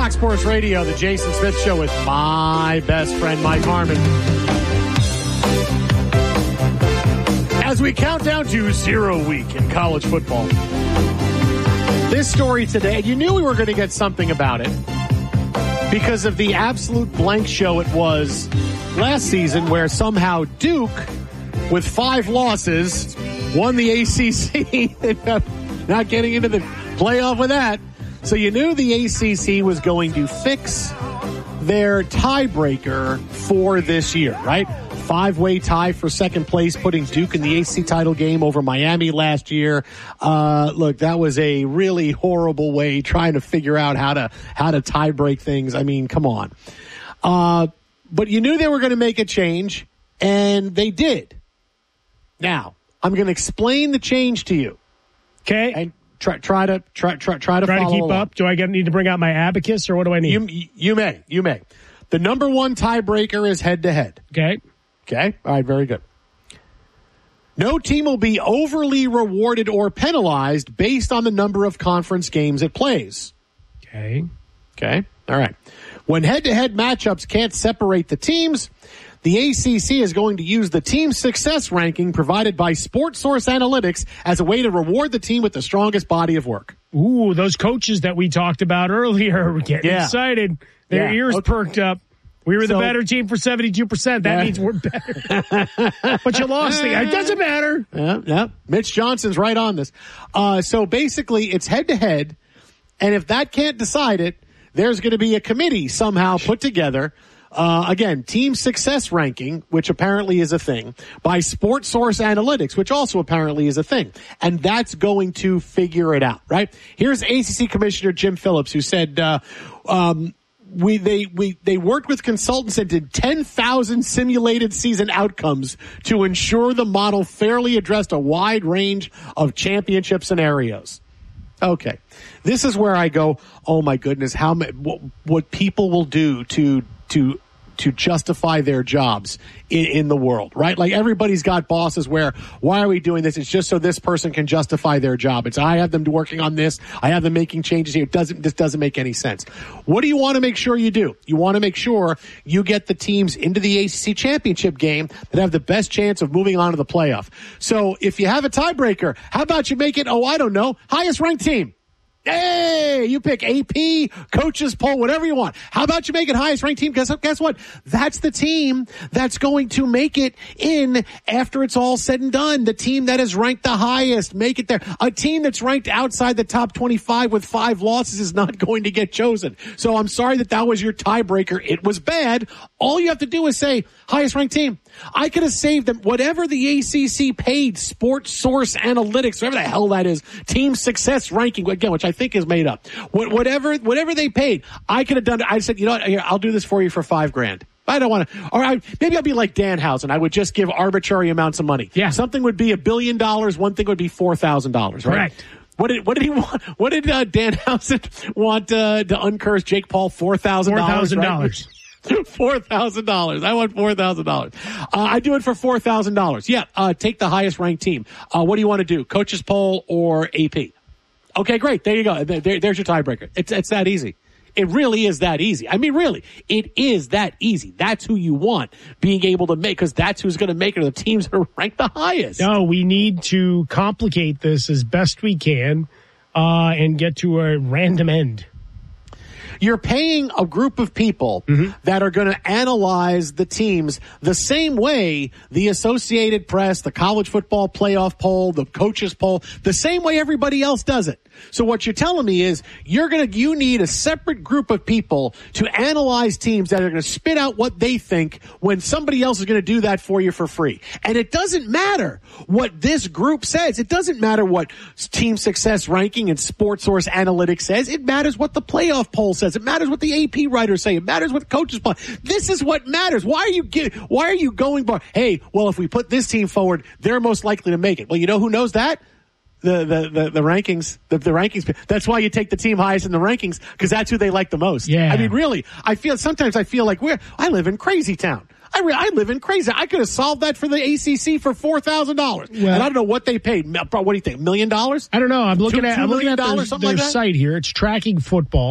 Fox Sports Radio, the Jason Smith Show with my best friend, Mike Harmon. As we count down to 0 week in college football. This story today, you knew we were going to get something about it because of the absolute blank show it was last season where somehow Duke, with 5 losses, won the ACC. Not getting into the playoff with that. So you knew the ACC was going to fix their tiebreaker for this year, right? 5-way tie for second place, putting Duke in the ACC title game over Miami last year. Look, that was a really horrible way trying to figure out how to tie break things. I mean, come on. But you knew they were going to make a change, and they did. Now, I'm going to explain the change to you. Okay. And try to follow to keep along. up. Do I need to bring out my abacus, or what do I need? You may. The number one tiebreaker is head-to-head. Okay. All right, very good. No team will be overly rewarded or penalized based on the number of conference games it plays. Okay. All right. When head-to-head matchups can't separate the teams, the ACC is going to use the team success ranking provided by SportSource Analytics as a way to reward the team with the strongest body of work. Ooh, those coaches that we talked about earlier were getting excited. Their ears perked up. We were the better team for 72%. That means we're better. But you lost it doesn't matter. Yeah. Mitch Johnson's right on this. So basically, it's head-to-head, and if that can't decide it, there's going to be a committee somehow put together. Again, team success ranking, which apparently is a thing, by SportSource Analytics, which also apparently is a thing. And that's going to figure it out, right? Here's ACC Commissioner Jim Phillips, who said, they worked with consultants and did 10,000 simulated season outcomes to ensure the model fairly addressed a wide range of championship scenarios. Okay. This is where I go, oh my goodness, what people will do to justify their jobs in the world, right? Like everybody's got bosses where, why are we doing this? It's just so this person can justify their job. It's I have them working on this. I have them making changes here. This doesn't make any sense. What do you want to make sure you do? You want to make sure you get the teams into the ACC championship game that have the best chance of moving on to the playoff. So if you have a tiebreaker, how about you make it, highest ranked team? Hey, you pick AP, coaches poll, whatever you want. How about you make it highest ranked team? Guess what? That's the team that's going to make it in after it's all said and done. The team that is ranked the highest, make it there. A team that's ranked outside the top 25 with 5 losses is not going to get chosen. So I'm sorry that was your tiebreaker. It was bad. All you have to do is say highest ranked team. I could have saved them. Whatever the ACC paid SportSource Analytics, whatever the hell that is, team success ranking, again, which I think is made up. Whatever they paid, I could have done it. I said, you know what? Here, I'll do this for you for $5,000. I don't want to. Or maybe I'll be like Danhausen. I would just give arbitrary amounts of money. Yeah. Something would be $1 billion. One thing would be $4,000. Right? Correct. What did he want? What did Danhausen want to uncurse Jake Paul? $4,000. $4,000. $4,000. I want $4,000. I do it for $4,000. Yeah. Take the highest ranked team. What do you want to do? Coaches poll or AP? Okay, great. There you go. There's your tiebreaker. It's that easy. It really is that easy. I mean, really, it is that easy. That's who you want being able to make, because that's who's going to make it, the teams that are ranked the highest. No, we need to complicate this as best we can and get to a random end. You're paying a group of people that are going to analyze the teams the same way the Associated Press, the college football playoff poll, the coaches poll, the same way everybody else does it. So what you're telling me is you need a separate group of people to analyze teams that are going to spit out what they think when somebody else is going to do that for you for free. And it doesn't matter what this group says. It doesn't matter what team success ranking and SportSource Analytics says. It matters what the playoff poll says. It matters what the AP writers say. It matters what the coaches play. This is what matters. Why are you going by, hey, well, if we put this team forward, they're most likely to make it. Well, you know who knows that? The rankings, the rankings. That's why you take the team highest in the rankings, because that's who they like the most. Yeah. I mean, really, sometimes I feel like I live in crazy town. I live in crazy. I could have solved that for the ACC for $4,000. And I don't know what they paid. What do you think? $1 million? I don't know. I'm looking at $2 million, their something like that? site here. It's tracking football.